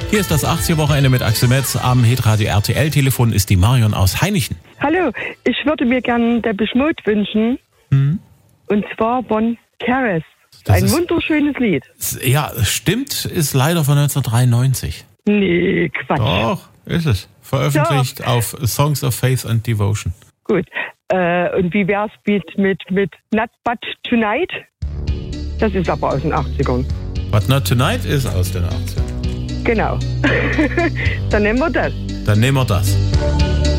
Hier ist das 80er-Wochenende mit Axel Metz. Am Hitradio RTL-Telefon ist die Marion aus Hainichen. Hallo, ich würde mir gerne Depeche Mode wünschen. Und zwar von Caress. Ein wunderschönes Lied. Ja, stimmt, ist leider von 1993. Nee, Quatsch. Doch, ist es. Veröffentlicht auf Songs of Faith and Devotion. Gut. Und wie wär's mit Not But Tonight? Das ist aber aus den 80ern. But Not Tonight ist aus den 80ern. Genau. Dann nehmen wir das. Dann nehmen wir das.